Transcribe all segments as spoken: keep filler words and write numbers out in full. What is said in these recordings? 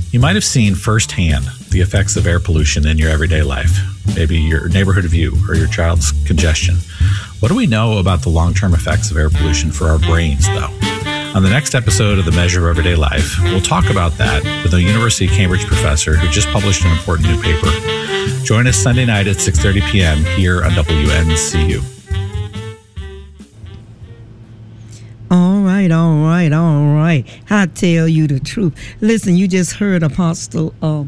You might have seen firsthand the effects of air pollution in your everyday life, maybe your neighborhood view or your child's congestion. What do we know about the long-term effects of air pollution for our brains, though? On the next episode of The Measure of Everyday Life, we'll talk about that with a University of Cambridge professor who just published an important new paper. Join us Sunday night at six thirty p.m. here on W N C U. All right, all right, all right. I tell you the truth. Listen, you just heard Apostle uh,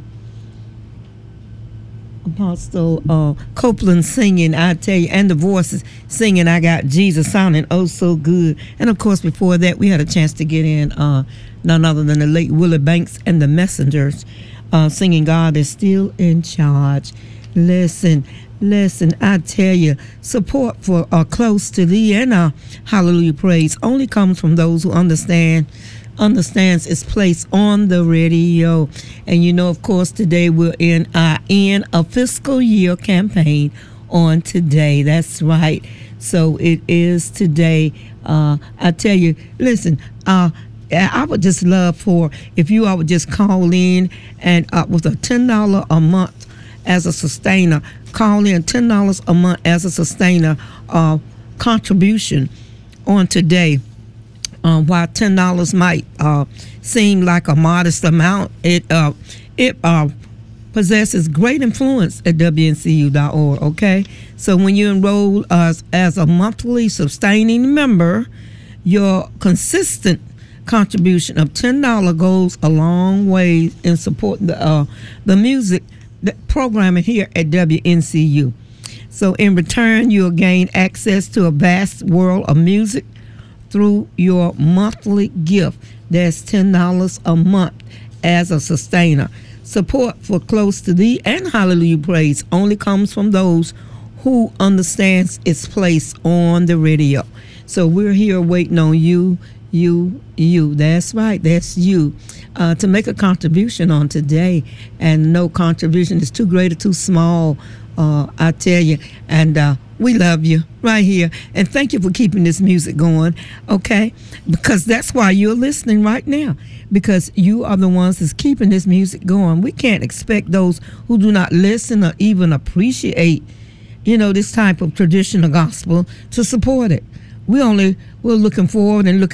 Apostle uh, Copeland singing, I tell you, and the voices singing, I Got Jesus, sounding oh so good. And of course, before that, we had a chance to get in uh, none other than the late Willie Banks and the Messengers uh, singing God is Still in Charge. Listen, listen, I tell you, support for uh, Close to Thee and uh, Hallelujah Praise only comes from those who understand understands its place on the radio. And you know, of course, today we're in our end of fiscal year campaign on today. That's right. So it is today. Uh, I tell you, listen, uh, I would just love for if you all would just call in and uh, with a ten dollars a month as a sustainer, call in ten dollars a month as a sustainer uh, contribution on today. Uh, while ten dollars might uh, seem like a modest amount, it uh, it uh, possesses great influence at W N C U dot org, okay? So when you enroll as, as a monthly sustaining member, your consistent contribution of ten dollars goes a long way in supporting the, uh, the music the programming here at W N C U. So in return, you'll gain access to a vast world of music through your monthly gift. That's ten dollars a month as a sustainer. Support for Close to Thee and Hallelujah Praise only comes from those who understands its place on the radio. So we're here waiting on you, you, you. That's right, that's you. Uh, to make a contribution on today, and no contribution is too great or too small, uh, I tell you. And uh, we love you right here, and thank you for keeping this music going, okay? Because that's why you're listening right now, because you are the ones that's keeping this music going. We can't expect those who do not listen or even appreciate, you know, this type of traditional gospel to support it. We only we're looking forward and looking